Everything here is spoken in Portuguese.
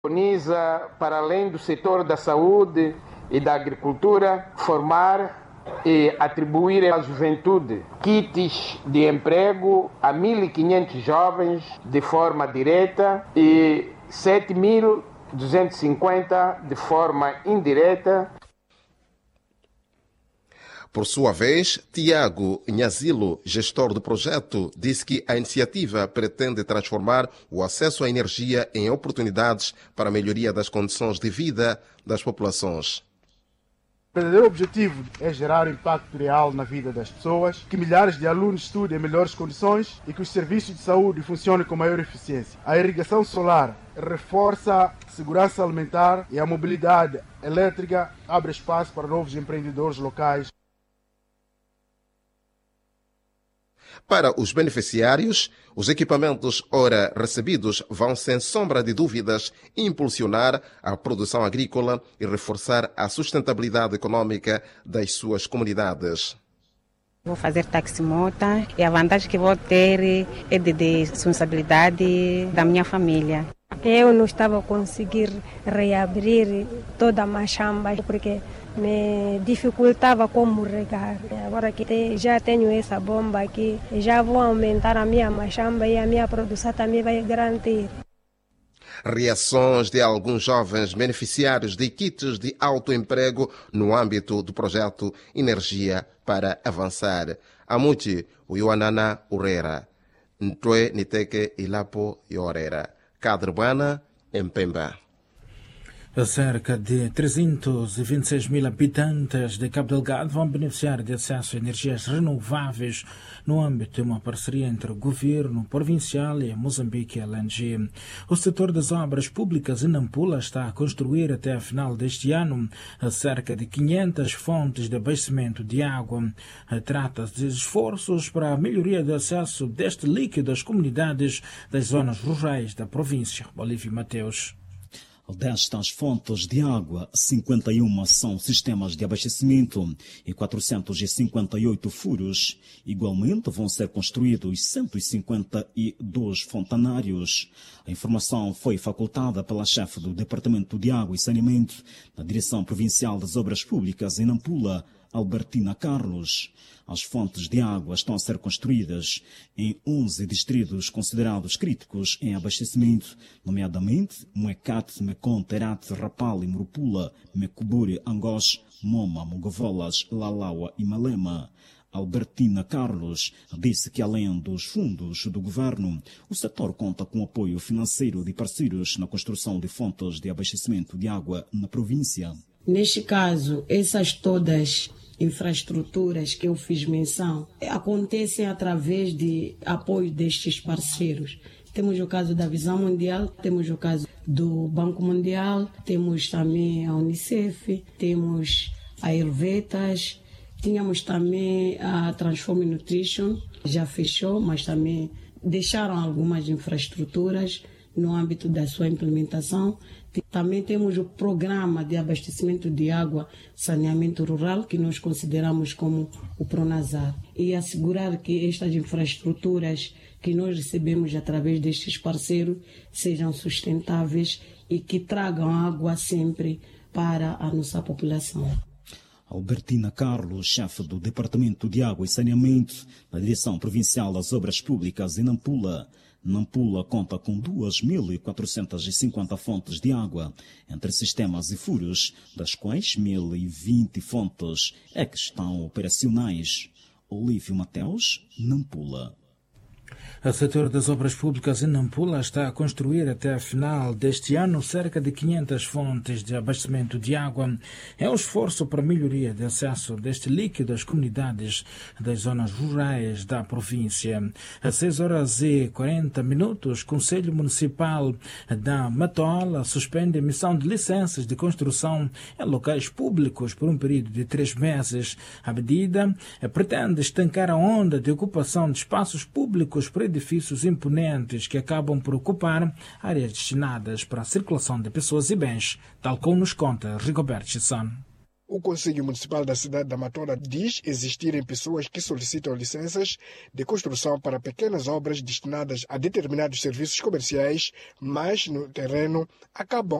Preconiza, para além do setor da saúde e da agricultura, formar e atribuir à juventude kits de emprego a 1.500 jovens de forma direta e 7.250 de forma indireta. Por sua vez, Tiago Nhazilo, gestor do projeto, disse que a iniciativa pretende transformar o acesso à energia em oportunidades para a melhoria das condições de vida das populações. O verdadeiro objetivo é gerar impacto real na vida das pessoas, que milhares de alunos estudem em melhores condições e que os serviços de saúde funcionem com maior eficiência. A irrigação solar reforça a segurança alimentar e a mobilidade elétrica abre espaço para novos empreendedores locais. Para os beneficiários, os equipamentos ora recebidos vão, sem sombra de dúvidas, impulsionar a produção agrícola e reforçar a sustentabilidade econômica das suas comunidades. Vou fazer taximota e a vantagem que vou ter é de responsabilidade da minha família. Eu não estava a conseguir reabrir toda a machamba porque me dificultava como regar. Agora que já tenho essa bomba aqui, já vou aumentar a minha machamba e a minha produção também vai garantir. Reações de alguns jovens beneficiários de kits de autoemprego no âmbito do projeto Energia para Avançar. Amuti, o Ioanana Urera, Ntwe Niteke Ilapo Yorera, Cadrebana, em Pemba. Cerca de 326 mil habitantes de Cabo Delgado vão beneficiar de acesso a energias renováveis no âmbito de uma parceria entre o governo provincial e a Moçambique LNG. O setor das obras públicas em Nampula está a construir até a final deste ano cerca de 500 fontes de abastecimento de água. Trata-se de esforços para a melhoria do acesso deste líquido às comunidades das zonas rurais da província. Olívio Mateus. Destas fontes de água, 51 são sistemas de abastecimento e 458 furos. Igualmente vão ser construídos 152 fontanários. A informação foi facultada pela chefe do Departamento de Água e Saneamento da Direção Provincial das Obras Públicas em Nampula, Albertina Carlos. As fontes de água estão a ser construídas em 11 distritos considerados críticos em abastecimento, nomeadamente Moecate, Mekon, Terate, Rapal e Murupula, Mecuburi, Angós, Moma, Mogovolas, Lalaua e Malema. Albertina Carlos disse que, além dos fundos do governo, o setor conta com apoio financeiro de parceiros na construção de fontes de abastecimento de água na província. Neste caso, essas todas infraestruturas que eu fiz menção acontecem através de apoio destes parceiros. Temos o caso da Visão Mundial, temos o caso do Banco Mundial, temos também a Unicef, temos a Helvetas, tínhamos também a Transform Nutrition, já fechou, mas também deixaram algumas infraestruturas no âmbito da sua implementação. Também temos o programa de abastecimento de água, saneamento rural, que nós consideramos como o Pronasar. E assegurar que estas infraestruturas que nós recebemos através destes parceiros sejam sustentáveis e que tragam água sempre para a nossa população. Albertina Carlos, chefe do Departamento de Água e Saneamento da Direção Provincial das Obras Públicas em Nampula. Nampula conta com 2.450 fontes de água, entre sistemas e furos, das quais 1.020 fontes é que estão operacionais. Olívio Mateus, Nampula. O setor das obras públicas em Nampula está a construir até a final deste ano cerca de 500 fontes de abastecimento de água. É um esforço para a melhoria de acesso deste líquido às comunidades das zonas rurais da província. Às 6h40, o Conselho Municipal da Matola suspende a emissão de licenças de construção em locais públicos por um período de 3 meses. A medida pretende estancar a onda de ocupação de espaços públicos por edifícios imponentes que acabam por ocupar áreas destinadas para a circulação de pessoas e bens, tal como nos conta Rigoberto Chisson. O Conselho Municipal da cidade da Matola diz existirem pessoas que solicitam licenças de construção para pequenas obras destinadas a determinados serviços comerciais, mas no terreno acabam